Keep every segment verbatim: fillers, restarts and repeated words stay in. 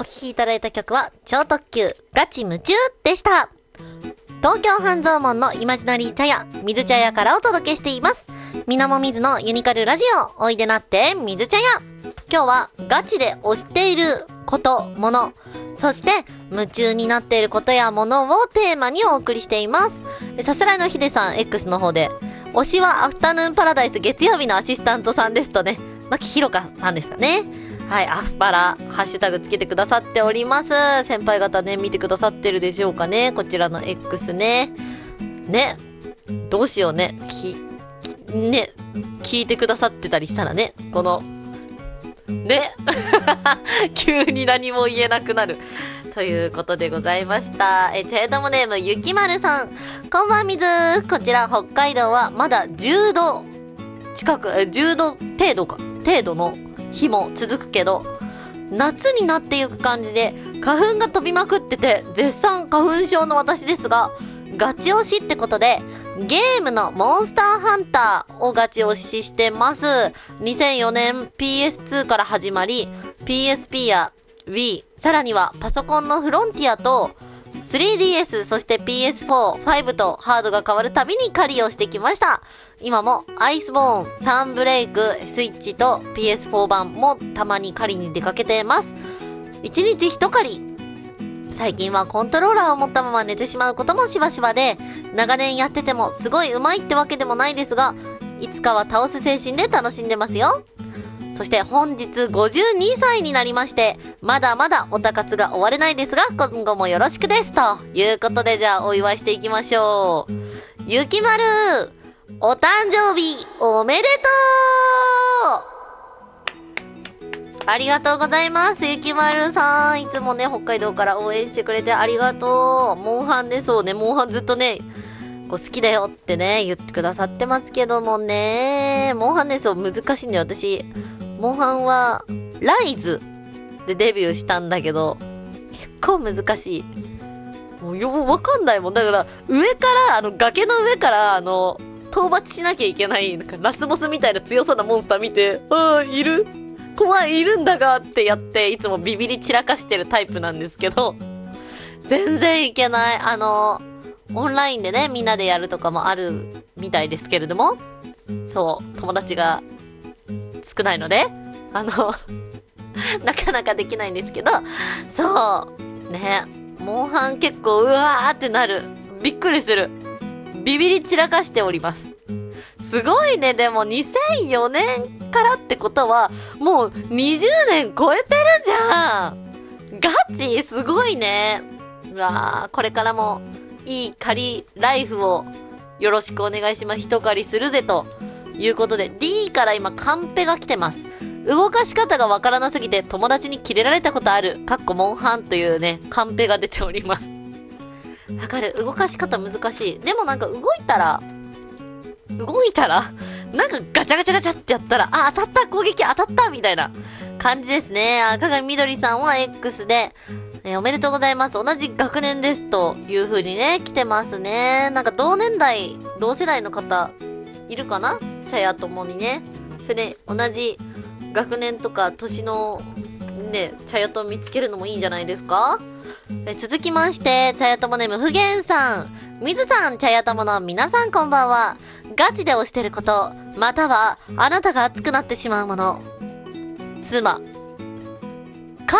聴きいただいた曲は超特急ガチ夢中でした。東京半蔵門のイマジナリー茶屋水茶屋からお届けしています。みなもみずのユニカルラジオ、おいでなって水茶屋。今日はガチで推していること、もの、そして夢中になっていることやものをテーマにお送りしています。さすらいのヒデさん X の方で、推しはアフタヌーンパラダイス月曜日のアシスタントさんですとね、牧ひろかさんですかね。はい、アフパラハッシュタグつけてくださっております。先輩方ね、見てくださってるでしょうかね、こちらの X ね。ね、どうしようね、き、きね、聞いてくださってたりしたらね、このね急に何も言えなくなるということでございました。え、チャイトモネームゆきまるさん、こんばんみず。こちら北海道はまだじゅうど近く、えじゅうど程度か程度の日も続くけど、夏になっていく感じで花粉が飛びまくってて絶賛花粉症の私ですが、ガチ推しってことでゲームのモンスターハンターをガチ推ししてます。にせんよねん ピーエスツー から始まり ピーエスピー や Wii、 さらにはパソコンのフロンティアと スリーディーエス、 そして ピーエスフォー、ファイブ とハードが変わるたびに狩りをしてきました。今もアイスボーン、サンブレイク、スイッチと ピーエスフォー 版もたまに狩りに出かけてます。いちにちひと狩り。最近はコントローラーを持ったまま寝てしまうこともしばしばで、長年やっててもすごい上手いってわけでもないですが、いつかは倒す精神で楽しんでますよ。そして本日ごじゅうにさいになりまして、まだまだオタ活が終われないですが、今後もよろしくですということで、じゃあお祝いしていきましょう。ゆきまる、お誕生日おめでとう。ありがとうございます。ゆきまるさん、いつもね北海道から応援してくれてありがとう。モンハンね、そうね、モンハンずっとねこう好きだよってね言ってくださってますけどもね、モンハンね、そう難しいんだよ。私モンハンはライズでデビューしたんだけど結構難しい。もうよくわかんないもん。だから上からあの崖の上からあの討伐しなきゃいけないなんかラスボスみたいな強そうなモンスター見て、ああいる怖い、いるんだがってやって、いつもビビり散らかしてるタイプなんですけど、全然いけない。あのオンラインでねみんなでやるとかもあるみたいですけれども、そう友達が少ないのであのなかなかできないんですけど、そうね、モンハン結構うわーってなる、びっくりする、ビビり散らかしております。すごいね。でもにせんよねんからってことはもうにじゅうねん超えてるじゃん。ガチすごいね。うわー、これからもいい狩りライフをよろしくお願いします。一狩りするぜということで D から今カンペが来てます。動かし方がわからなすぎて友達にキレられたことあるかっこモンハンというねカンペが出ております。わかる、動かし方難しい。でもなんか動いたら動いたらなんかガチャガチャガチャってやったら、あ、当たった、攻撃当たったみたいな感じですね。あ、鏡みどりさんは X で、えー、おめでとうございます、同じ学年ですという風にね来てますね。なんか同年代同世代の方いるかな、茶屋ともにね。それ同じ学年とか年のね茶屋と見つけるのもいいんじゃないですか。え続きまして茶屋ともネームふげんさん、みずさん、茶屋ともの皆さんこんばんは。ガチで推してること、またはあなたが熱くなってしまうもの。妻か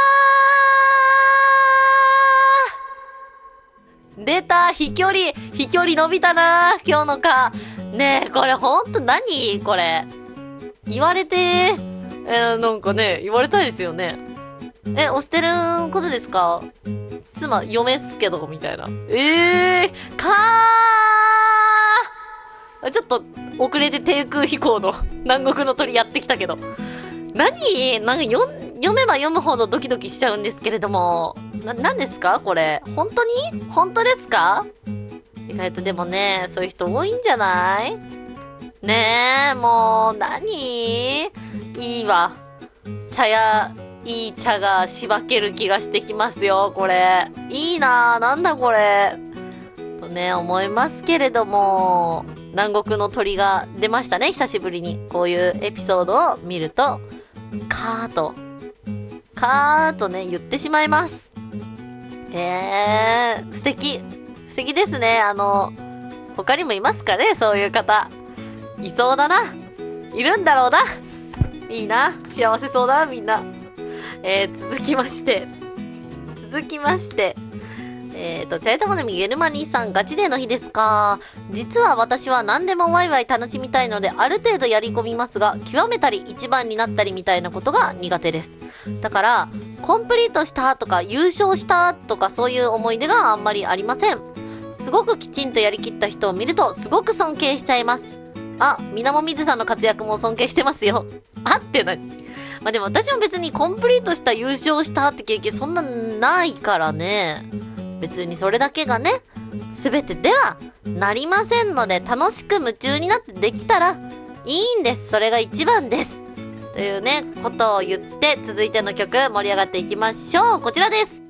ー出た、飛距離飛距離伸びたな今日のか。ねえこれほんと何これ言われてえー、なんかね言われたいですよね。え、推してることですか。妻嫁っすけどみたいな。えーかーちょっと遅れて低空飛行の南国の鳥やってきたけど、何なんかよ読めば読むほどドキドキしちゃうんですけれども、な、なんですかこれ本当に本当ですか。意外とでもねそういう人多いんじゃないねえ。もう何いいわ、茶やいい茶がしばける気がしてきますよ。これいいなぁ、なんだこれとね思いますけれども、南国の鳥が出ましたね久しぶりに。こういうエピソードを見るとカーとかーとね、言ってしまいます。えー、素敵。素敵ですね。あの、他にもいますかね、そういう方。いそうだな。いるんだろうな。いいな。幸せそうだな、みんな。えー、続きまして。続きまして。えーと、チャイタモネミゲルマニーさん、ガチ勢の日ですか。実は私は何でもワイワイ楽しみたいので、ある程度やり込みますが、極めたり一番になったりみたいなことが苦手です。だから、コンプリートしたとか、優勝したとか、そういう思い出があんまりありません。すごくきちんとやりきった人を見ると、すごく尊敬しちゃいます。あ、みなもみずさんの活躍も尊敬してますよ。あって何？まあでも私も別にコンプリートした優勝したって経験そんなないからね。別にそれだけがね、全てではなりませんので、楽しく夢中になってできたらいいんです。それが一番です。というね、ことを言って、続いての曲盛り上がっていきましょう。こちらです。